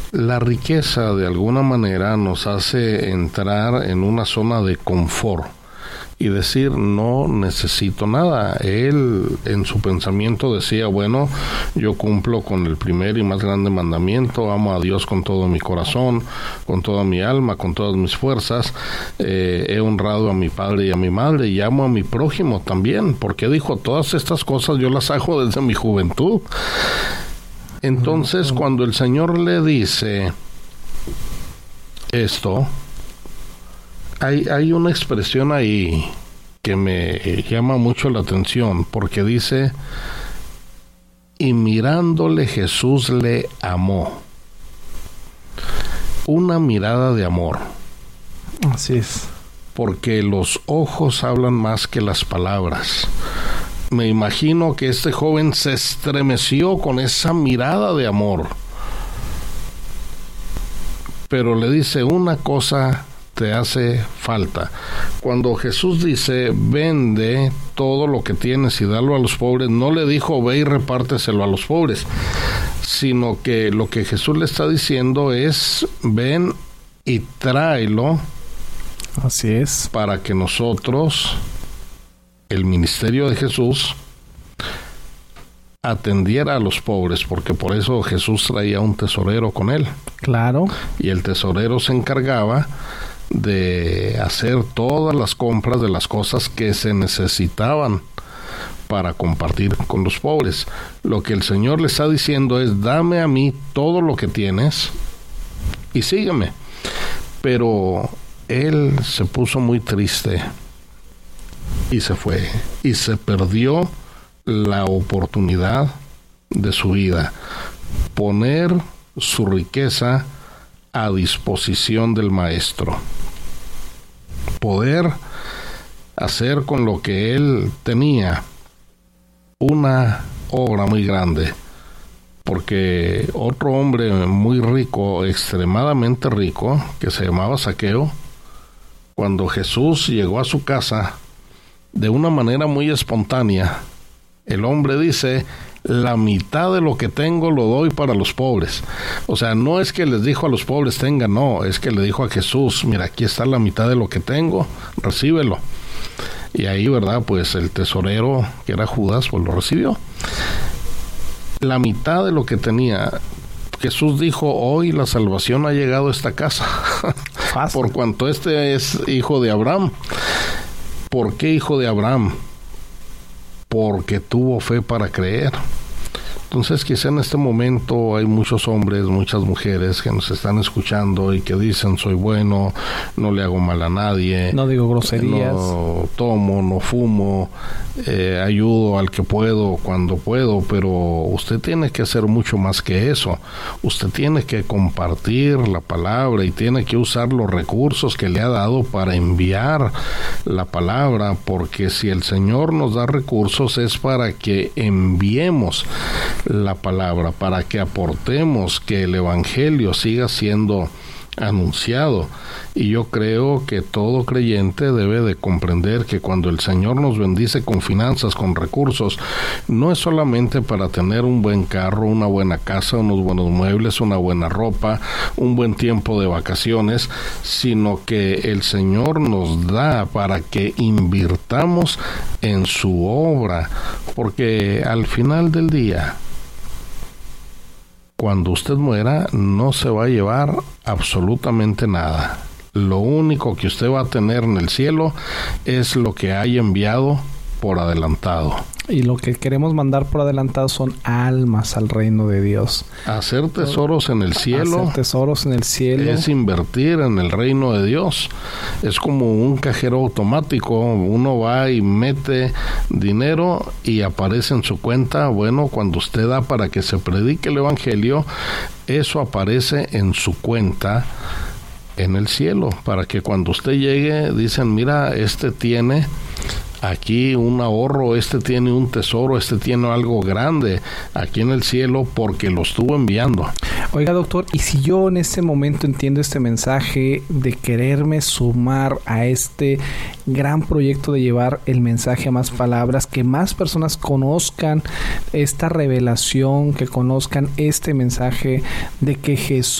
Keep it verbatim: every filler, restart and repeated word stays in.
La riqueza de alguna manera nos hace entrar en una zona de confort y decir no necesito nada. Él en su pensamiento decía, bueno, yo cumplo con el primer y más grande mandamiento, amo a Dios con todo mi corazón, con toda mi alma, con todas mis fuerzas, eh, he honrado a mi padre y a mi madre y amo a mi prójimo también, porque dijo, todas estas cosas yo las hago desde mi juventud. Entonces, cuando el Señor le dice esto, hay, hay una expresión ahí que me llama mucho la atención, porque dice, y mirándole Jesús le amó. Una mirada de amor. Así es. Porque los ojos hablan más que las palabras. Me imagino que este joven se estremeció con esa mirada de amor. Pero le dice, una cosa te hace falta. Cuando Jesús dice, vende todo lo que tienes y dalo a los pobres, no le dijo, ve y repárteselo a los pobres, sino que lo que Jesús le está diciendo es, ven y tráelo. Así es. Para que nosotros, el ministerio de Jesús, atendiera a los pobres, porque por eso Jesús traía un tesorero con él. Claro. Y el tesorero se encargaba de hacer todas las compras de las cosas que se necesitaban para compartir con los pobres. Lo que el Señor le está diciendo es, dame a mí todo lo que tienes y sígueme. Pero él se puso muy triste y se fue, y se perdió la oportunidad de su vida, poner su riqueza a disposición del maestro, poder hacer con lo que él tenía una obra muy grande, porque otro hombre muy rico, extremadamente rico, que se llamaba Zaqueo, cuando Jesús llegó a su casa, de una manera muy espontánea, el hombre dice, la mitad de lo que tengo lo doy para los pobres. O sea, no es que les dijo a los pobres tengan, no, es que le dijo a Jesús, mira, aquí está la mitad de lo que tengo, recíbelo. Y ahí, ¿verdad? Pues el tesorero, que era Judas, pues lo recibió. La mitad de lo que tenía. Jesús dijo, hoy la salvación ha llegado a esta casa, por cuanto este es hijo de Abraham. ¿Por qué hijo de Abraham? Porque tuvo fe para creer. Entonces, quizá en este momento hay muchos hombres, muchas mujeres que nos están escuchando y que dicen, soy bueno, no le hago mal a nadie, no digo groserías, no tomo, no fumo, eh, ayudo al que puedo cuando puedo, pero usted tiene que hacer mucho más que eso. Usted tiene que compartir la palabra y tiene que usar los recursos que le ha dado para enviar la palabra, porque si el Señor nos da recursos es para que enviemos la palabra, para que aportemos que el evangelio siga siendo anunciado. Y yo creo que todo creyente debe de comprender que cuando el Señor nos bendice con finanzas, con recursos, no es solamente para tener un buen carro, una buena casa, unos buenos muebles, una buena ropa, un buen tiempo de vacaciones, sino que el Señor nos da para que invirtamos en su obra, porque al final del día, cuando usted muera, no se va a llevar absolutamente nada. Lo único que usted va a tener en el cielo es lo que haya enviado por adelantado. Y lo que queremos mandar por adelantado son almas al reino de Dios. Hacer tesoros en el cielo. Hacer tesoros en el cielo. Es invertir en el reino de Dios. Es como un cajero automático. Uno va y mete dinero y aparece en su cuenta. Bueno, cuando usted da para que se predique el evangelio, eso aparece en su cuenta en el cielo. Para que cuando usted llegue, dicen, mira, este tiene aquí un ahorro, este tiene un tesoro, este tiene algo grande aquí en el cielo porque lo estuvo enviando. Oiga, doctor, y si yo en este momento entiendo este mensaje de quererme sumar a este gran proyecto de llevar el mensaje a más palabras, que más personas conozcan esta revelación, que conozcan este mensaje de que Jesús